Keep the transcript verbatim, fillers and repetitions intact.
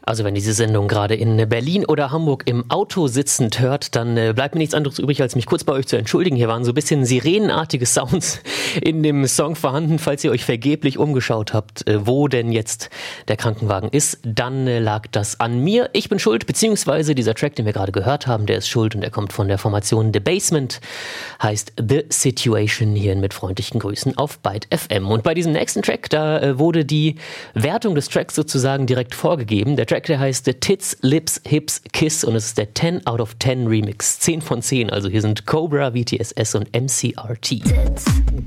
Also wenn diese Sendung gerade in Berlin oder Hamburg im Auto sitzend hört, dann äh, bleibt mir nichts anderes übrig, als mich kurz bei euch zu entschuldigen. Hier waren so ein bisschen sirenenartige Sounds in dem Song vorhanden. Falls ihr euch vergeblich umgeschaut habt, äh, wo denn jetzt der Krankenwagen ist, dann äh, lag das an mir. Ich bin schuld, beziehungsweise dieser Track, den wir gerade gehört haben, der ist schuld und der kommt von der Formation The Basement, heißt The Situation, hierhin mit freundlichen Grüßen auf Byte F M. Und bei diesem nächsten Track, da äh, wurde die Wertung des Tracks sozusagen direkt vorgegeben. Der Track, der heißt Tits, Lips, Hips, Kiss und es ist der ten out of ten Remix. zehn von zehn, also hier sind Cobra, V T S S und M C R T. Tits,